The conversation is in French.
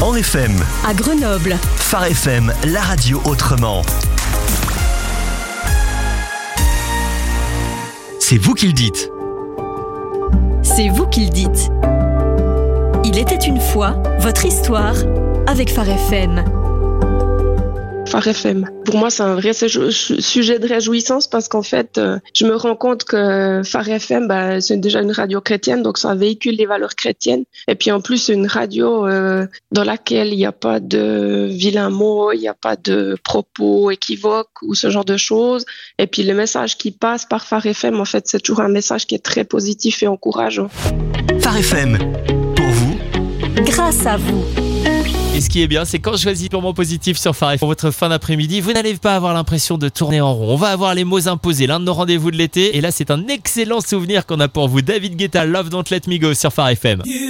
En FM, à Grenoble. Phare FM, la radio autrement. C'est vous qui le dites. C'est vous qui le dites. Il était une fois votre histoire avec Phare FM. Phare FM. Pour moi, c'est un vrai sujet de réjouissance parce qu'en fait, je me rends compte que Phare FM, c'est déjà une radio chrétienne, donc ça véhicule les valeurs chrétiennes. Et puis en plus, c'est une radio dans laquelle il n'y a pas de vilains mots, il n'y a pas de propos équivoques ou ce genre de choses. Et puis le message qui passe par Phare FM, en fait, c'est toujours un message qui est très positif et encourageant. Phare FM, pour vous, grâce à vous. Et ce qui est bien, c'est quand je choisis purement positif sur Phare FM pour votre fin d'après-midi, vous n'allez pas avoir l'impression de tourner en rond. On va avoir les mots imposés, l'un de nos rendez-vous de l'été. Et là, c'est un excellent souvenir qu'on a pour vous. David Guetta, Love Don't Let Me Go sur Phare FM.